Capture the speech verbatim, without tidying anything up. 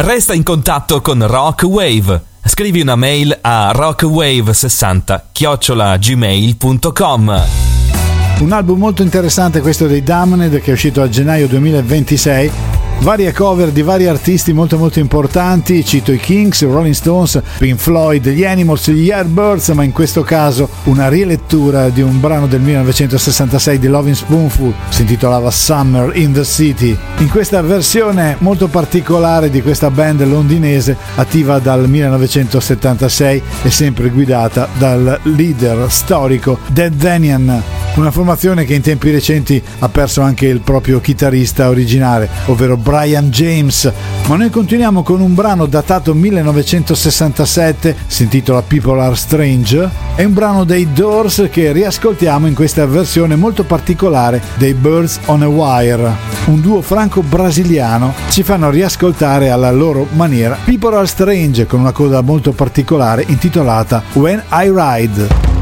Resta in contatto con Rock Wave. Scrivi una mail a rockwave sessanta chiocciola gmail punto com. Un album molto interessante questo dei Damned, che è uscito a gennaio duemilaventisei. Varie cover di vari artisti molto molto importanti, cito i Kinks, i Rolling Stones, Pink Floyd, gli Animals, gli Yardbirds, ma in questo caso una rilettura di un brano del millenovecentosessantasei di Lovin' Spoonful, si intitolava Summer in the City. In questa versione molto particolare di questa band londinese, attiva dal millenovecentosettantasei e sempre guidata dal leader storico Dead Danian, una formazione che in tempi recenti ha perso anche il proprio chitarrista originale, ovvero Brian James. Ma noi continuiamo con un brano datato millenovecentosessantasette, si intitola People Are Strange. È un brano dei Doors che riascoltiamo in questa versione molto particolare dei Birds on a Wire, un duo franco-brasiliano. Ci fanno riascoltare alla loro maniera People Are Strange con una coda molto particolare intitolata When I Ride.